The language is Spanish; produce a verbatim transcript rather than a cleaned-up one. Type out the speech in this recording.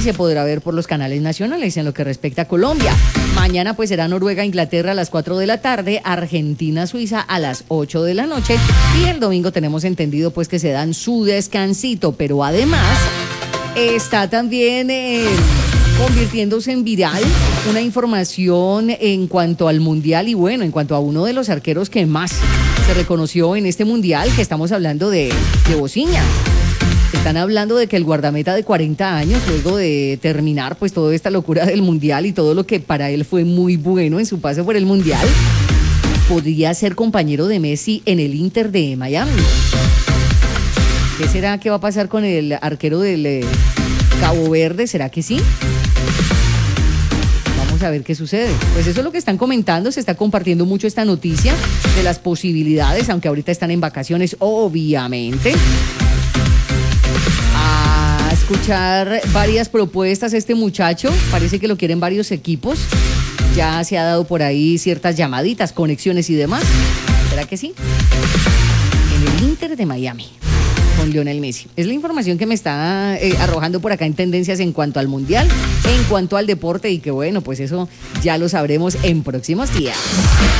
se podrá ver por los canales nacionales en lo que respecta a Colombia. Mañana pues será Noruega, Inglaterra a las cuatro de la tarde, Argentina, Suiza a las ocho de la noche y el domingo tenemos entendido pues que se dan su descansito, pero además está también eh, convirtiéndose en viral una información en cuanto al Mundial y bueno, en cuanto a uno de los arqueros que más se reconoció en este Mundial, que estamos hablando de, de Bociña. Están hablando de que el guardameta de cuarenta años, luego de terminar pues toda esta locura del Mundial y todo lo que para él fue muy bueno en su paso por el Mundial, podría ser compañero de Messi en el Inter de Miami. ¿Qué será que va a pasar con el arquero del eh, Cabo Verde? ¿Será que sí? Vamos a ver qué sucede. Pues eso es lo que están comentando, se está compartiendo mucho esta noticia de las posibilidades, aunque ahorita están en vacaciones, obviamente. A escuchar varias propuestas este muchacho, parece que lo quieren varios equipos. Ya se ha dado por ahí ciertas llamaditas, conexiones y demás. ¿Será que sí? En el Inter de Miami, con Lionel Messi. Es la información que me está eh, arrojando por acá en tendencias en cuanto al Mundial, en cuanto al deporte y que bueno, pues eso ya lo sabremos en próximos días.